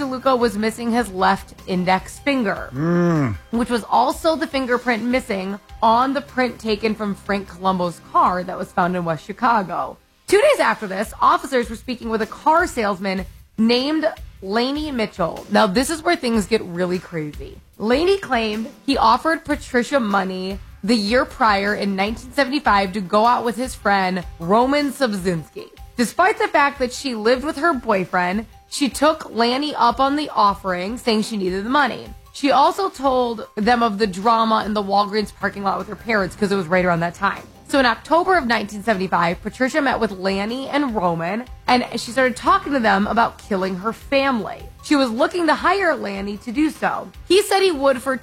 DeLuca was missing his left index finger, which was also the fingerprint missing on the print taken from Frank Colombo's car that was found in West Chicago. 2 days after this, officers were speaking with a car salesman named Laney Mitchell. Now, this is where things get really crazy. Laney claimed he offered Patricia money the year prior in 1975 to go out with his friend Roman Subzinski. Despite the fact that she lived with her boyfriend, she took Laney up on the offering, saying she needed the money. She also told them of the drama in the Walgreens parking lot with her parents because it was right around that time. So in October of 1975, Patricia met with Laney and Roman, and she started talking to them about killing her family. She was looking to hire Laney to do so. He said he would for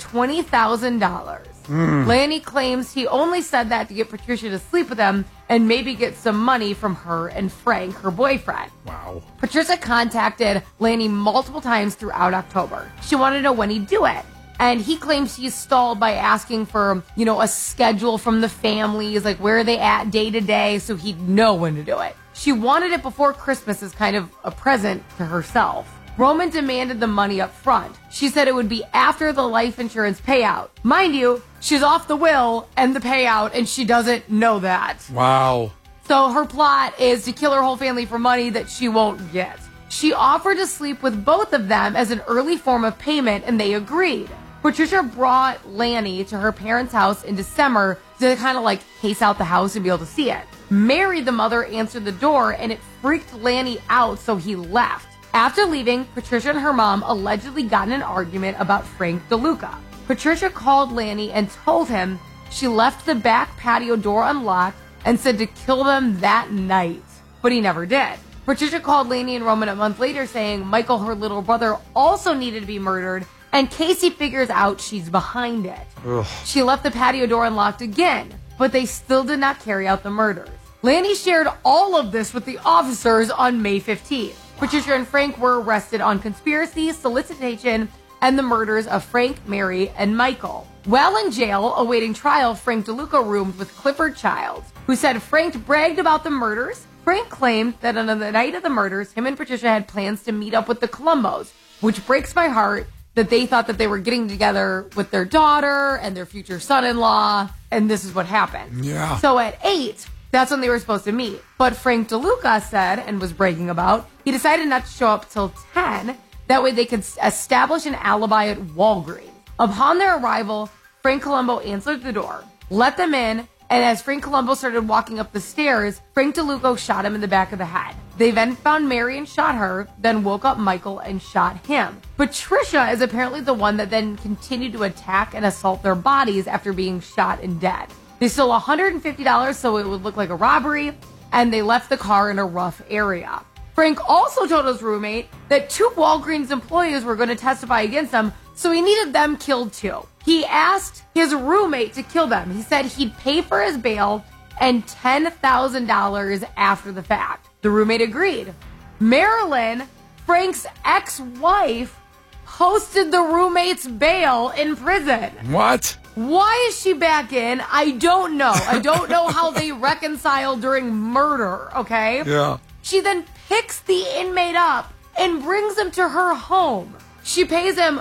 $20,000. Laney claims he only said that to get Patricia to sleep with him and maybe get some money from her and Frank, her boyfriend. Wow. Patricia contacted Laney multiple times throughout October. She wanted to know when he'd do it. And he claims he stalled by asking for, a schedule from the families, like where are they at day to day, so he'd know when to do it. She wanted it before Christmas as kind of a present to herself. Roman demanded the money up front. She said it would be after the life insurance payout. Mind you, she's off the will and the payout, and she doesn't know that. Wow. So her plot is to kill her whole family for money that she won't get. She offered to sleep with both of them as an early form of payment, and they agreed. Patricia brought Laney to her parents' house in December to kind of case out the house and be able to see it. Mary, the mother, answered the door, and it freaked Laney out, so he left. After leaving, Patricia and her mom allegedly got in an argument about Frank DeLuca. Patricia called Laney and told him she left the back patio door unlocked and said to kill them that night, but he never did. Patricia called Laney and Roman a month later saying Michael, her little brother, also needed to be murdered, and Casey figures out she's behind it. Ugh. She left the patio door unlocked again, but they still did not carry out the murders. Laney shared all of this with the officers on May 15th. Patricia and Frank were arrested on conspiracy, solicitation, and the murders of Frank, Mary, and Michael. While in jail, awaiting trial, Frank DeLuca roomed with Clifford Childs, who said Frank bragged about the murders. Frank claimed that on the night of the murders, him and Patricia had plans to meet up with the Colombos, which breaks my heart that they thought that they were getting together with their daughter and their future son-in-law, and this is what happened. Yeah. So at 8, that's when they were supposed to meet. But Frank DeLuca said, and was bragging about, he decided not to show up till 10. That way they could establish an alibi at Walgreens. Upon their arrival, Frank Colombo answered the door, let them in, and as Frank Colombo started walking up the stairs, Frank DeLuca shot him in the back of the head. They then found Mary and shot her, then woke up Michael and shot him. Patricia is apparently the one that then continued to attack and assault their bodies after being shot and dead. They stole $150 so it would look like a robbery, and they left the car in a rough area. Frank also told his roommate that 2 Walgreens employees were going to testify against him, so he needed them killed too. He asked his roommate to kill them. He said he'd pay for his bail and $10,000 after the fact. The roommate agreed. Marilyn, Frank's ex-wife, hosted the roommate's bail in prison. What? Why is she back in? I don't know. I don't know how they reconcile during murder, okay? Yeah. She then picks the inmate up and brings him to her home. She pays him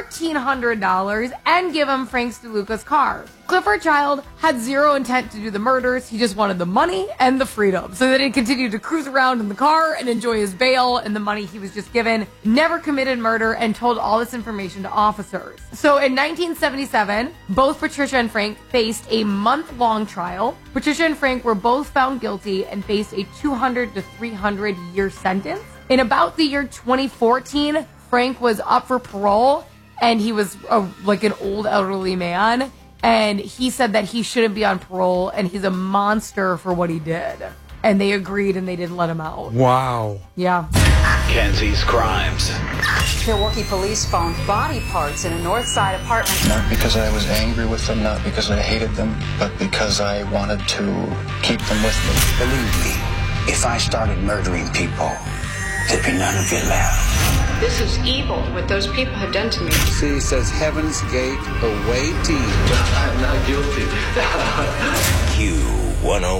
$1,300 and give him Frank DeLuca's car. Clifford Child had zero intent to do the murders. He just wanted the money and the freedom. So that he continued to cruise around in the car and enjoy his bail and the money he was just given. Never committed murder and told all this information to officers. So in 1977, both Patricia and Frank faced a month-long trial. Patricia and Frank were both found guilty and faced a 200 to 300 year sentence. In about the year 2014, Frank was up for parole, and he was an old elderly man, and he said that he shouldn't be on parole, and he's a monster for what he did. And they agreed, and they didn't let him out. Wow. Yeah. Kenzie's Crimes. Milwaukee police found body parts in a North Side apartment. Not because I was angry with them, not because I hated them, but because I wanted to keep them with me. Believe me, if I started murdering people, there'd be none of you left. This is evil, what those people have done to me. See, it says Heaven's Gate awaiting. I'm not guilty.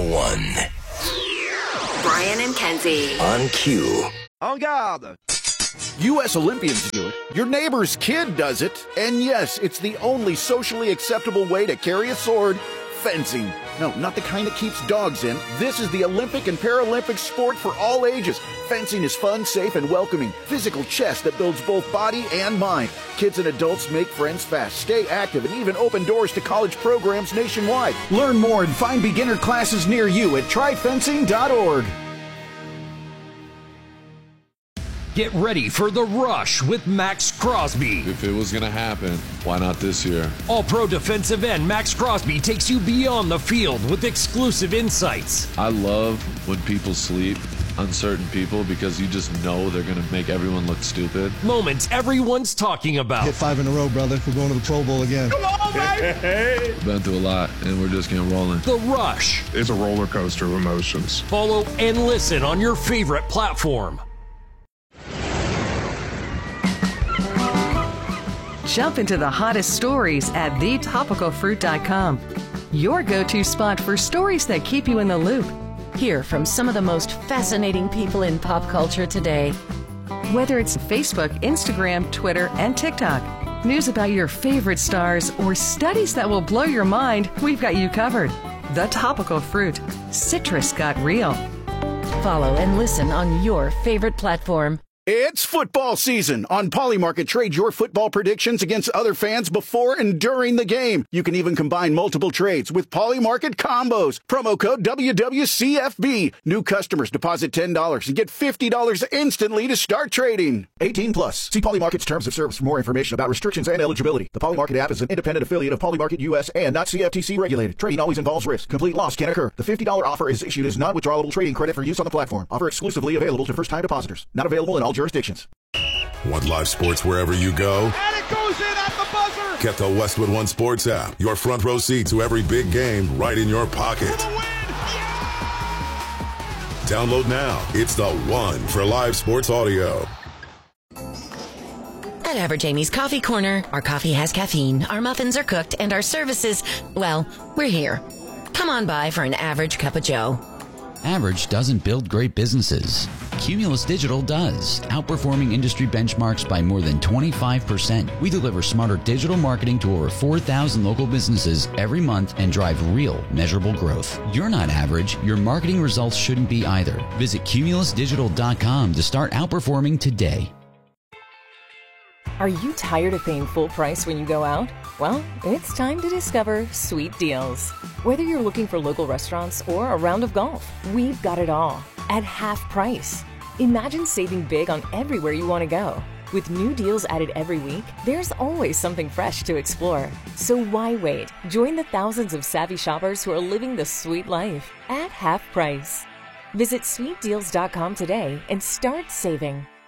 Q101. Brian and Kenzie. On Q. En garde! U.S. Olympians do it. Your neighbor's kid does it. And yes, it's the only socially acceptable way to carry a sword, fencing. No, not the kind that keeps dogs in. This is the Olympic and Paralympic sport for all ages. Fencing is fun, safe, and welcoming. Physical chess that builds both body and mind. Kids and adults make friends fast, stay active, and even open doors to college programs nationwide. Learn more and find beginner classes near you at tryfencing.org. Get ready for The Rush with Max Crosby. If it was going to happen, why not this year? All-pro defensive end Max Crosby takes you beyond the field with exclusive insights. I love when people sleep on certain people because you just know they're going to make everyone look stupid. Moments everyone's talking about. Hit 5 in a row, brother. We're going to the Pro Bowl again. Come on, baby! We've been through a lot, and we're just getting rolling. The Rush. It's a roller coaster of emotions. Follow and listen on your favorite platform. Jump into the hottest stories at thetopicalfruit.com. Your go-to spot for stories that keep you in the loop. Hear from some of the most fascinating people in pop culture today. Whether it's Facebook, Instagram, Twitter, and TikTok, news about your favorite stars, or studies that will blow your mind, we've got you covered. The Topical Fruit. Citrus got real. Follow and listen on your favorite platform. It's football season. On Polymarket, trade your football predictions against other fans before and during the game. You can even combine multiple trades with Polymarket combos. Promo code WWCFB. New customers deposit $10 and get $50 instantly to start trading. 18 plus. See Polymarket's terms of service for more information about restrictions and eligibility. The Polymarket app is an independent affiliate of Polymarket US and not CFTC regulated. Trading always involves risk. Complete loss can occur. The $50 offer is issued as non-withdrawable trading credit for use on the platform. Offer exclusively available to first-time depositors. Not available in all jurisdictions. Want live sports wherever you go? And it goes in at the buzzer! Get the Westwood One Sports app. Your front row seat to every big game right in your pocket. Yeah! Download now. It's the one for live sports audio. At Average Amy's Coffee Corner, our coffee has caffeine, our muffins are cooked, and our services, well, we're here. Come on by for an average cup of joe. Average doesn't build great businesses. Cumulus Digital does, outperforming industry benchmarks by more than 25%. We deliver smarter digital marketing to over 4,000 local businesses every month and drive real, measurable growth. You're not average. Your marketing results shouldn't be either. Visit cumulusdigital.com to start outperforming today. Are you tired of paying full price when you go out? Well, it's time to discover Sweet Deals. Whether you're looking for local restaurants or a round of golf, we've got it all at half price. Imagine saving big on everywhere you want to go. With new deals added every week, there's always something fresh to explore. So why wait? Join the thousands of savvy shoppers who are living the sweet life at half price. Visit sweetdeals.com today and start saving.